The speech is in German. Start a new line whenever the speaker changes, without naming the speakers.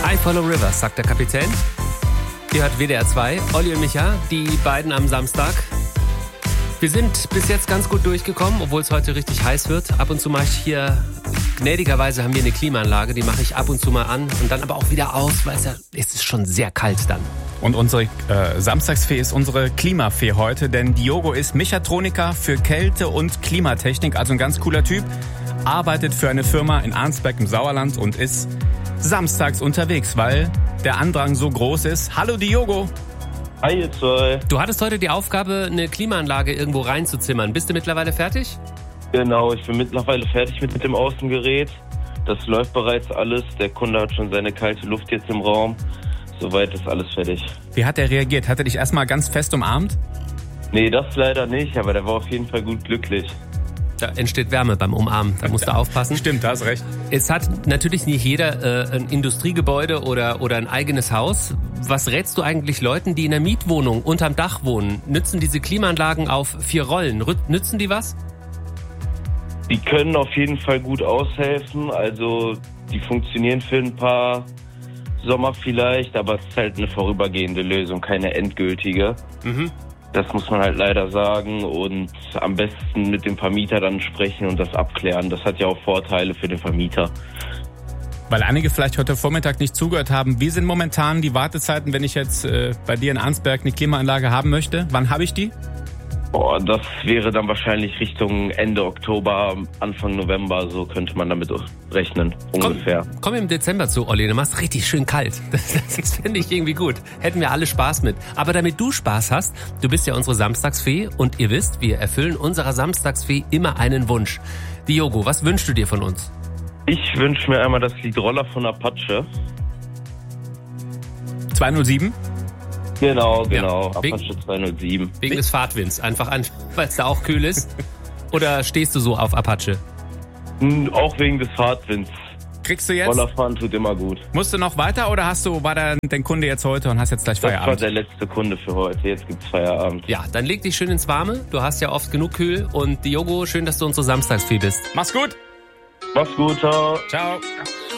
I Follow Rivers, sagt der Kapitän. Ihr hört WDR 2, Olli und Micha, die beiden am Samstag. Wir sind bis jetzt ganz gut durchgekommen, obwohl es heute richtig heiß wird. Ab und zu mache ich hier, gnädigerweise haben wir eine Klimaanlage, die mache ich ab und zu mal an und dann aber auch wieder aus, weil es ist schon sehr kalt dann.
Und unsere Samstagsfee ist unsere Klimafee heute, denn Diogo ist Mechatroniker für Kälte- und Klimatechnik, also ein ganz cooler Typ. Arbeitet für eine Firma in Arnsberg im Sauerland und ist samstags unterwegs, weil der Andrang so groß ist. Hallo Diogo!
Hi ihr zwei.
Du hattest heute die Aufgabe, eine Klimaanlage irgendwo reinzuzimmern. Bist du mittlerweile fertig?
Genau, ich bin mittlerweile fertig mit dem Außengerät. Das läuft bereits alles. Der Kunde hat schon seine kalte Luft jetzt im Raum. Soweit ist alles fertig.
Wie hat er reagiert? Hat er dich erstmal ganz fest umarmt?
Nee, das leider nicht, aber der war auf jeden Fall gut glücklich.
Da entsteht Wärme beim Umarmen, da musst du aufpassen.
Stimmt, da hast recht.
Es hat natürlich nicht jeder ein Industriegebäude oder ein eigenes Haus. Was rätst du eigentlich Leuten, die in einer Mietwohnung unterm Dach wohnen? Nützen diese Klimaanlagen auf 4 Rollen? Nützen die was?
Die können auf jeden Fall gut aushelfen. Also die funktionieren für ein paar Sommer vielleicht, aber es ist halt eine vorübergehende Lösung, keine endgültige. Mhm. Das muss man halt leider sagen und am besten mit dem Vermieter dann sprechen und das abklären. Das hat ja auch Vorteile für den Vermieter.
Weil einige vielleicht heute Vormittag nicht zugehört haben, wie sind momentan die Wartezeiten, wenn ich jetzt bei dir in Arnsberg eine Klimaanlage haben möchte? Wann habe ich die?
Das wäre dann wahrscheinlich Richtung Ende Oktober, Anfang November, so könnte man damit rechnen, ungefähr.
Komm im Dezember zu, Olli, du machst richtig schön kalt. Das finde ich irgendwie gut. Hätten wir alle Spaß mit. Aber damit du Spaß hast, du bist ja unsere Samstagsfee und ihr wisst, wir erfüllen unserer Samstagsfee immer einen Wunsch. Diogo, was wünschst du dir von uns?
Ich wünsche mir einmal das Lied Roller von Apache.
207?
Genau,
Ja,
Apache 207.
Wegen des Fahrtwinds, einfach weil es da auch kühl ist? Oder stehst du so auf Apache?
Auch wegen des Fahrtwinds.
Kriegst du jetzt?
Rollerfahren tut immer gut.
Musst du noch weiter oder war dein Kunde jetzt heute und hast jetzt gleich Feierabend?
Das war der letzte Kunde für heute, jetzt gibt's Feierabend.
Ja, dann leg dich schön ins Warme. Du hast ja oft genug kühl. Und Diogo, schön, dass du unsere Samstagsfee bist.
Mach's gut!
Mach's gut, ciao.
Ciao!